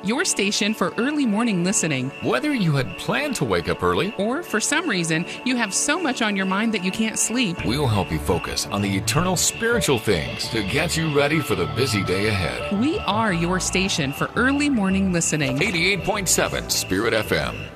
your station for early morning listening. Whether you had planned to wake up early, Or for some reason, you have so much on your mind that you can't sleep. we'll help you focus on the eternal spiritual things to get you ready for the busy day ahead. We are your station for early morning listening. 88.7 Spirit FM.